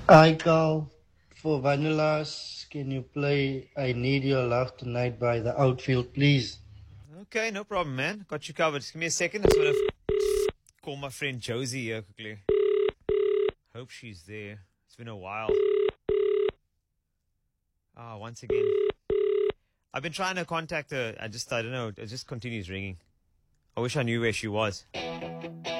I call for Vanillas. Can you play I Need Your Love Tonight by the Outfield, please? Okay, no problem, man. Got you covered. Just give me a second. I just want to call my friend Josie here quickly. Hope she's there. It's been a while. Once again. I've been trying to contact her. I don't know. It just continues ringing. I wish I knew where she was.